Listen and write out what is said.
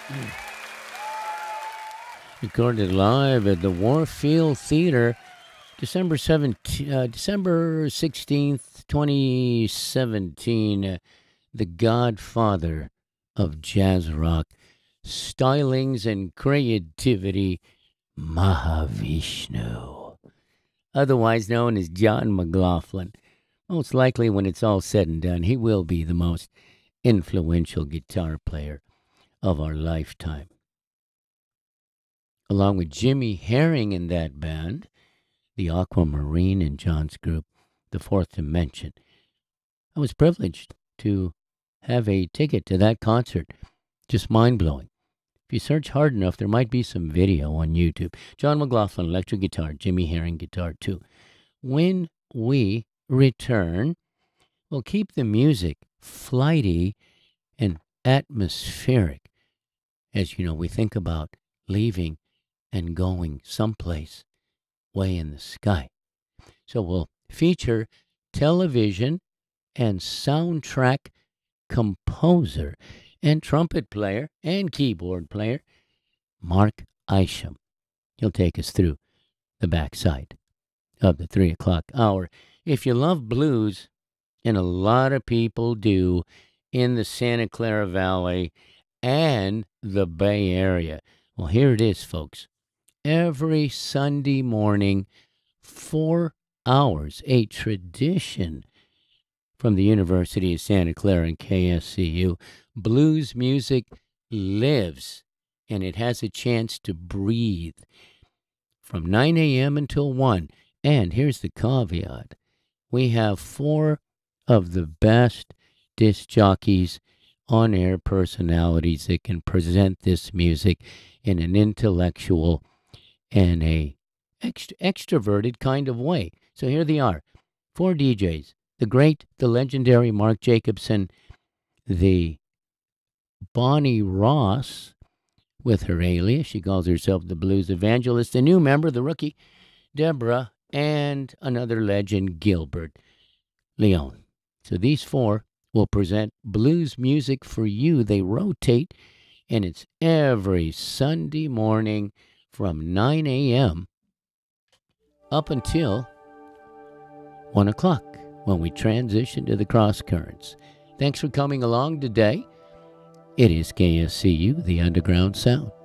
Recorded live at the Warfield Theater, December 16th, 2017. The Godfather of jazz rock, stylings and creativity, Mahavishnu, otherwise known as John McLaughlin. Most likely, when it's all said and done, he will be the most influential guitar player of our lifetime. Along with Jimmy Herring in that band, the Aquamarine and John's group, The Fourth Dimension. I was privileged to have a ticket to that concert. Just mind-blowing. If you search hard enough, there might be some video on YouTube. John McLaughlin, electric guitar, Jimmy Herring, guitar too. When we return, we'll keep the music flighty and atmospheric. As you know, we think about leaving and going someplace way in the sky. So we'll feature television and soundtrack composer and trumpet player and keyboard player Mark Isham. He'll take us through the backside of the 3 o'clock hour. If you love blues, and a lot of people do in the Santa Clara Valley and the Bay Area, well, here it is, folks. Every Sunday morning, 4 hours, a tradition from the University of Santa Clara and KSCU. Blues music lives, and it has a chance to breathe from 9 a.m. until 1. And here's the caveat. We have 4 of the best disc jockeys, on-air personalities that can present this music in an intellectual and a extroverted kind of way. So here they are, 4 DJs. The great, the legendary Mark Jacobson, the Bonnie Ross with her alias. She calls herself the Blues Evangelist. The new member, the rookie, Deborah, and another legend, Gilbert Leon. So these 4 will present blues music for you. They rotate, and it's every Sunday morning from 9 a.m. up until 1 o'clock when we transition to the cross currents. Thanks for coming along today. It is KSCU, the Underground Sound.